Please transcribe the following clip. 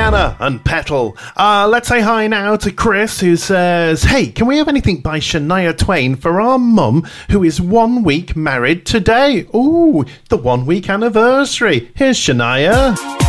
Rihanna and Petal. Let's say hi now to Chris, who says, hey, can we have anything by Shania Twain for our mum, who is 1 week married today? Ooh, the 1 week anniversary. Here's Shania.